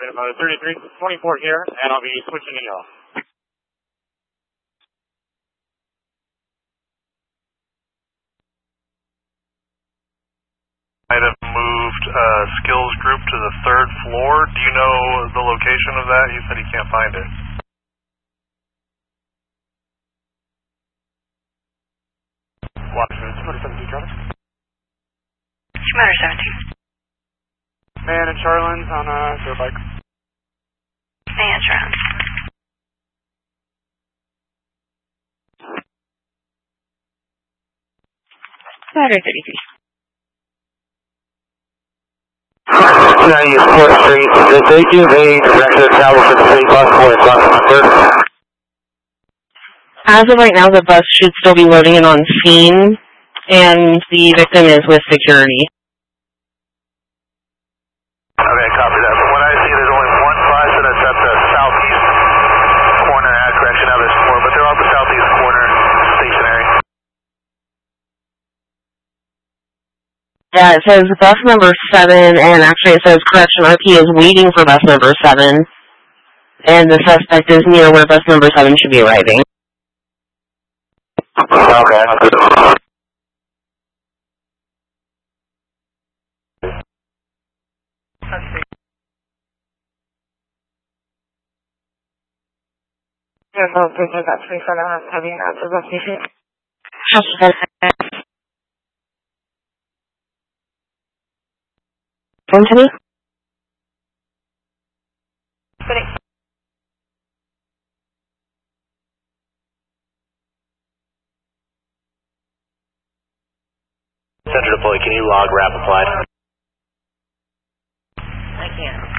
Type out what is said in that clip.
Mode 3324 here, and I'll be switching to yellow. Might have moved skills group to the 3rd floor. Do you know the location of that? You said you can't find it. Washington, 217, Travis. 217. Man and Charlins on their bike. Man and Charlins. Saturday 33. 94th Street, did they give a direction of travel for the city bus for its number? As of right now, the bus should still be loading in on scene, and the victim is with security. Okay, copy that. From what I see, there's only one bus, and it's at the southeast corner. Correction, now there's 4, but they're all the southeast corner stationary. Yeah, it says bus number 7, and actually it says correction RP is waiting for bus number 7, and the suspect is near where bus number 7 should be arriving. Okay. There's no business at 3 front of us heavy out to bus station. Anthony? Center deploy, can you log wrap applied? I can't.